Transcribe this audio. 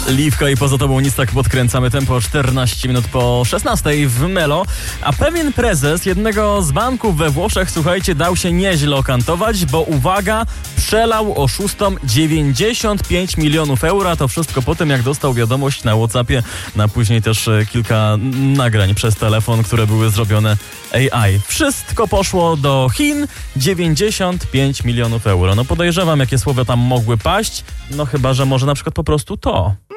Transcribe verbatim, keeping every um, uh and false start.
Liwka i poza tobą nic, tak podkręcamy tempo czternaście minut po szesnastej w Melo. A pewien prezes jednego z banków we Włoszech, słuchajcie, dał się nieźle okantować, bo uwaga, przelał oszustom dziewięćdziesiąt pięć milionów euro, a to wszystko po tym, jak dostał wiadomość na WhatsAppie, na później też kilka nagrań przez telefon, które były zrobione A I. Wszystko poszło do Chin, dziewięćdziesiąt pięć milionów euro. No podejrzewam, jakie słowa tam mogły paść, no chyba, że może na przykład po prostu to.